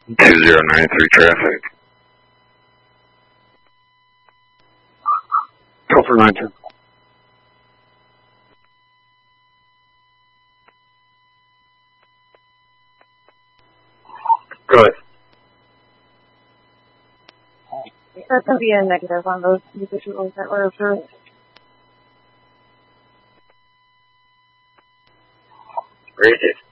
2093 traffic. Go for 92. Go ahead. That's going to be a negative on those individuals that were approved. Rated.